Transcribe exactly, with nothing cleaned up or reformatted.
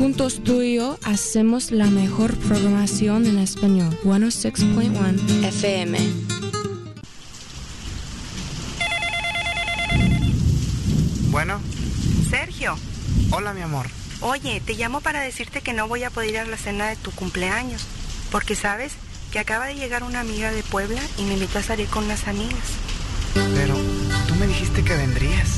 Juntos tú y yo hacemos la mejor programación en español. ciento seis punto uno F M. Bueno. Sergio. Hola, mi amor. Oye, te llamo para decirte que no voy a poder ir a la cena de tu cumpleaños, porque sabes que acaba de llegar una amiga de Puebla y me invitó a salir con unas amigas. Pero tú me dijiste que vendrías.